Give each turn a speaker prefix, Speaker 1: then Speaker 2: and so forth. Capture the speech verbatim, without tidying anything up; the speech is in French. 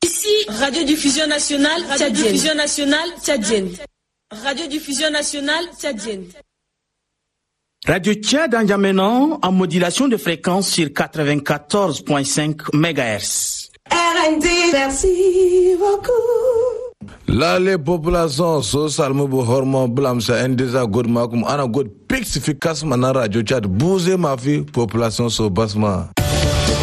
Speaker 1: Ici, Radiodiffusion Nationale, Radiodiffusion Nationale Tchadienne. Radiodiffusion Nationale Tchadienne.
Speaker 2: Radio Tchad en N'Djamena en modulation de fréquence sur quatre-vingt-quatorze virgule cinq mégahertz.
Speaker 3: R N D, merci beaucoup.
Speaker 4: Là, les populations, so salmo bu hormo blam sa endeza god makum ana god pix efficace mana radio Tchad bouger ma fille population so basma.